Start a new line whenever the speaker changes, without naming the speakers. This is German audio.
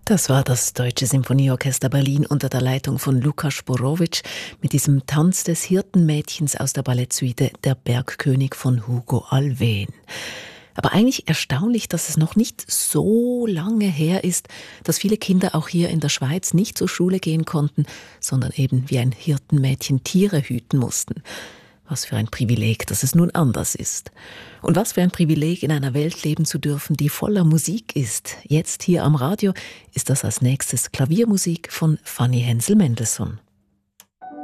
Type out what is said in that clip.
Das war das Deutsche Symphonieorchester Berlin unter der Leitung von Lukas Sporowitsch mit diesem Tanz des Hirtenmädchens aus der Ballettsuite Der Bergkönig von Hugo Alfvén. Aber eigentlich erstaunlich, dass es noch nicht so lange her ist, dass viele Kinder auch hier in der Schweiz nicht zur Schule gehen konnten, sondern eben wie ein Hirtenmädchen Tiere hüten mussten. Was für ein Privileg, dass es nun anders ist. Und was für ein Privileg, in einer Welt leben zu dürfen, die voller Musik ist. Jetzt hier am Radio ist das als nächstes Klaviermusik von Fanny Hensel Mendelssohn.